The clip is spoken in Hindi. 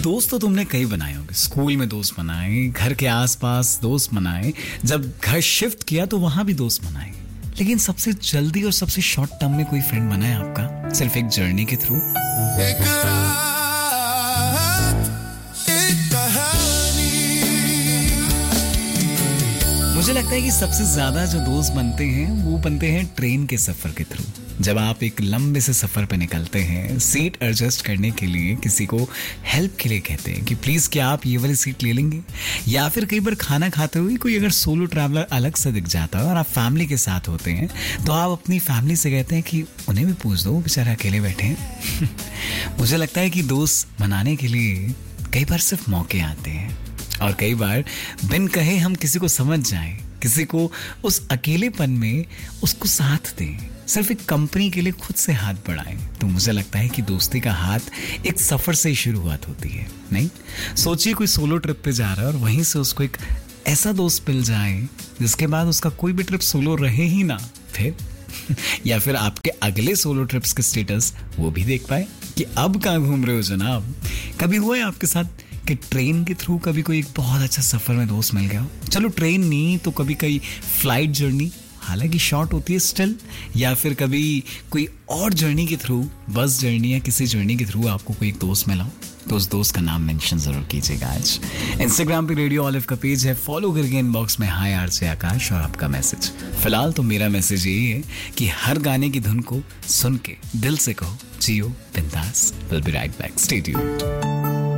दोस्त तो तुमने कई बनाए होंगे, स्कूल में दोस्त बनाए, घर के आसपास दोस्त बनाए, जब घर शिफ्ट किया तो वहां भी दोस्त बनाए, लेकिन सबसे जल्दी और सबसे शॉर्ट टर्म में कोई फ्रेंड बना है आपका सिर्फ एक जर्नी के थ्रू? मुझे लगता है कि सबसे ज्यादा जो दोस्त बनते हैं वो बनते हैं ट्रेन के सफर के थ्रू। जब आप एक लंबे से सफर पे निकलते हैं, सीट एडजस्ट करने के लिए किसी को हेल्प के लिए कहते हैं कि प्लीज क्या आप ये वाली सीट ले लेंगे, या फिर कई बार खाना खाते हुए कोई अगर सोलो ट्रैवलर अलग से दिख जाता है और आप फैमिली के साथ होते हैं तो आप अपनी फैमिली से कहते हैं कि उन्हें भी पूछ दो, बेचारे अकेले बैठे हैं। मुझे लगता है कि दोस्त बनाने के लिए कई बार सिर्फ मौके आते हैं और कई बार बिन कहे हम किसी को समझ जाएं, किसी को उस अकेलेपन में उसको साथ दें, सिर्फ एक कंपनी के लिए खुद से हाथ बढ़ाएं। तो मुझे लगता है कि दोस्ती का हाथ एक सफर से ही शुरुआत होती है। नहीं सोचिए कोई सोलो ट्रिप पे जा रहा है और वहीं से उसको एक ऐसा दोस्त मिल जाए जिसके बाद उसका कोई भी ट्रिप सोलो रहे ही ना, फिर या फिर आपके अगले सोलो ट्रिप्स के स्टेटस वो भी देख पाए कि अब कहाँ घूम रहे हो जनाब। कभी हुआ है आपके साथ कि ट्रेन के थ्रू कभी कोई एक बहुत अच्छा सफर में दोस्त मिल गया हो? चलो ट्रेन नहीं तो कभी कई फ्लाइट जर्नी, हालांकि शॉर्ट होती है स्टिल, या फिर कभी कोई और जर्नी के थ्रू, बस जर्नी या किसी जर्नी के थ्रू आपको कोई एक दोस्त मिला हो, तो उस दोस्त का नाम मेंशन जरूर कीजिएगा। आज इंस्टाग्राम पे रेडियो ऑलिव का पेज है, फॉलो करके इनबॉक्स में हाय आरजे आकाश और आपका मैसेज। फिलहाल तो मेरा मैसेज यही है कि हर गाने की धुन को सुन के दिल से कहो जियो बिंदास। Will be right back, stay tuned.